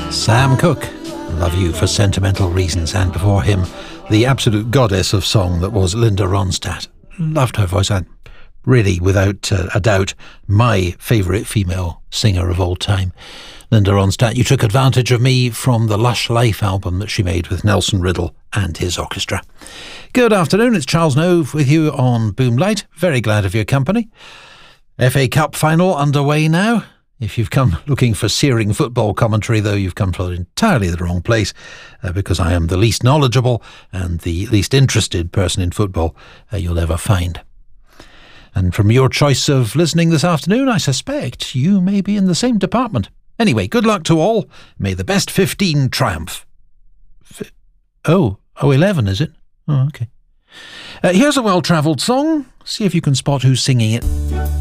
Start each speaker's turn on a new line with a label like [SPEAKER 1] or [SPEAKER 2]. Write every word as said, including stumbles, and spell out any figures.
[SPEAKER 1] Sam Cooke, Love You for Sentimental Reasons, and before him, the absolute goddess of song that was Linda Ronstadt. Loved her voice, and really, without uh, a doubt, my favourite female singer of all time. Linda Ronstadt, you took advantage of me from the Lush Life album that she made with Nelson Riddle and his orchestra. Good afternoon, it's Charles Nove with you on Boomlight. Very glad of your company. F A Cup final underway now. If you've come looking for searing football commentary, though, you've come to entirely the wrong place, uh, because I am the least knowledgeable and the least interested person in football uh, you'll ever find. And from your choice of listening this afternoon, I suspect you may be in the same department. Anyway, good luck to all. May the best fifteen triumph. F- oh, oh, eleven, is it? Oh, okay. Uh, here's a well-travelled song. See if you can spot who's singing it.